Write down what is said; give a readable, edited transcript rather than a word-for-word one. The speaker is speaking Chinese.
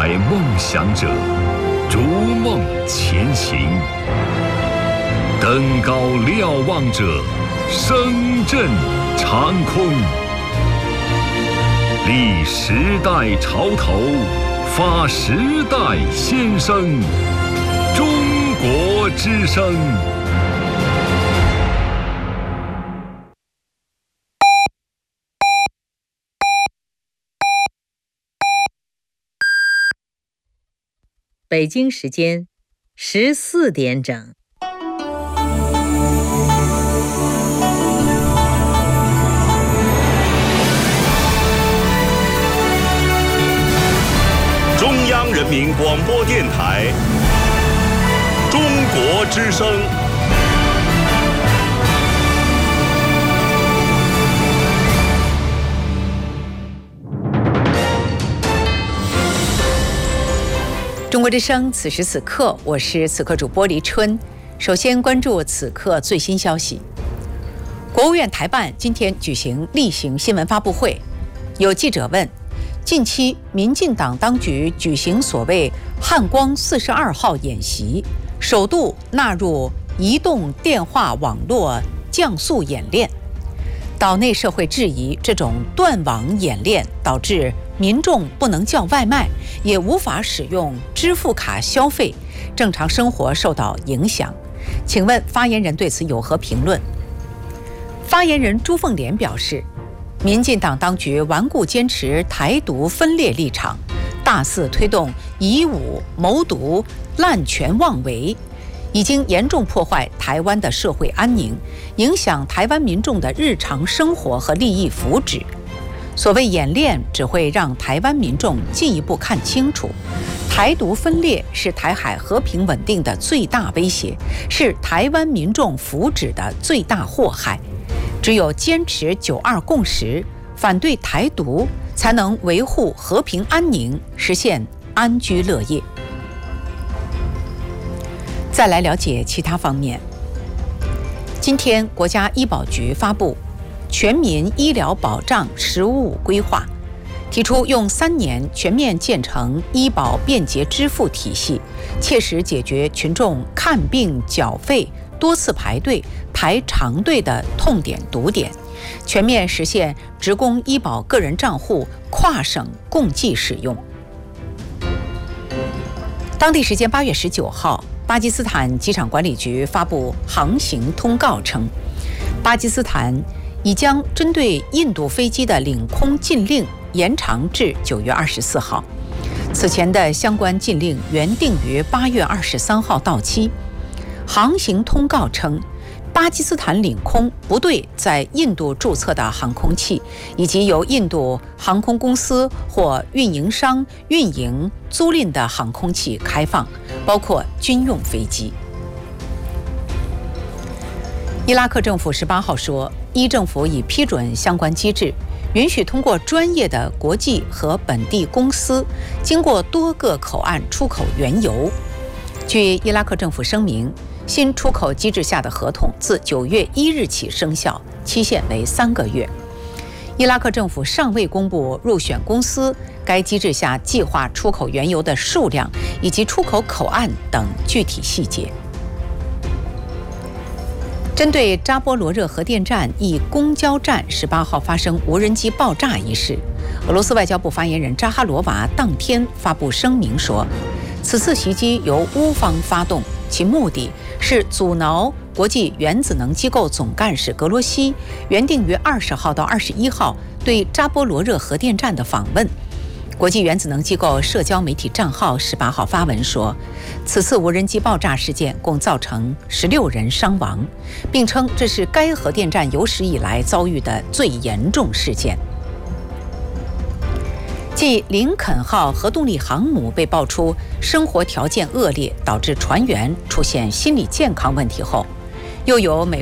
载梦想者，逐梦前行。登高瞭望者，声震长空。立时代潮头，发时代先声。中国之声。 北京时间14点整。 中央人民广播电台中国之声。 中国之声，此时此刻，我是此刻主播黎春。首先关注此刻最新消息。国务院台办今天举行例行新闻发布会，有记者问：近期民进党当局举行所谓汉光42号演习，首度纳入移动电话网络降速演练。岛内社会质疑这种断网演练导致民众不能叫外卖，也无法使用支付卡消费，正常生活受到影响。请问发言人对此有何评论？发言人朱凤莲表示，民进党当局顽固坚持台独分裂立场，大肆推动以武谋独、滥权妄为，已经严重破坏台湾的社会安宁，影响台湾民众的日常生活和利益福祉。所谓演练只会让台湾民众进一步看清楚，台独分裂是台海和平稳定的最大威胁，是台湾民众福祉的最大祸害。只有坚持9·2共识，反对台独，才能维护和平安宁，实现安居乐业。再来了解其他方面。今天，国家医保局发布全民医疗保障“十五五”规划，提出用3年全面建成医保便捷支付体系，切实解决群众看病缴费多次排队、排长队的痛点堵点，全面实现职工医保个人账户跨省共计使用。当地时间8月19号，巴基斯坦机场管理局发布航行通告称，巴基斯坦已将针对印度飞机的领空禁令延长至9月24号。此前的相关禁令原定于8月23号到期。航行通告称，巴基斯坦领空不对在印度注册的航空器以及由印度航空公司或运营商运营租赁的航空器开放，包括军用飞机。伊拉克政府18号说，伊政府已批准相关机制，允许通过专业的国际和本地公司经过多个口岸出口原油。据伊拉克政府声明，新出口机制下的合同自9月1日起生效，期限为3个月。伊拉克政府尚未公布入选公司、该机制下计划出口原油的数量以及出口口岸等具体细节。针对扎波罗热核电站一公交站18号发生无人机爆炸一事，俄罗斯外交部发言人扎哈罗娃当天发布声明说，此次袭击由乌方发动，其目的是阻挠国际原子能机构总干事格罗西原定于20号到21号对扎波罗热核电站的访问。国际原子能机构社交媒体账号18号发文说，此次无人机爆炸事件共造成16人伤亡，并称这是该核电站有史以来遭遇的最严重事件。继林肯号核动力航母被爆出生活条件恶劣，导致船员出现心理健康问题后，又有美